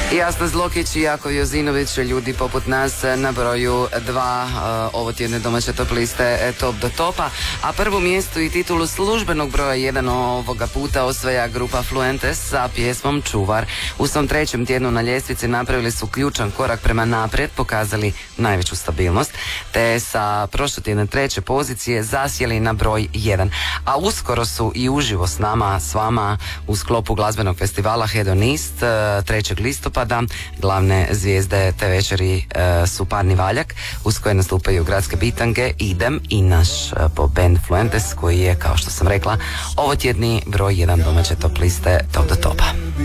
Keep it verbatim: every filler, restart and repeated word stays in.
Jasna Zlokić i Jakov Jozinović, ljudi poput nas, na broju dva uh, ovo tjedne domaće top liste Top do Topa, a prvo mjesto i titulu službenog broja jedan ovoga puta osvaja grupa Fluentes sa pjesmom Čuvar. U svom trećem tjednu na ljestvici napravili su ključan korak prema naprijed, pokazali najveću stabilnost, te sa prošlotjedne treće pozicije zasjeli na broj jedan. A uskoro su i uživo s nama, s vama u sklopu glazbenog festivala Hedonist trećeg listopada. Glavne zvijezde te večeri e, su Parni Valjak, uz koje nastupaju Gradske bitange, Idem i naš e, po band Fluentes, koji je, kao što sam rekla, ovo tjedni broj jedan domaće top liste Top do Topa.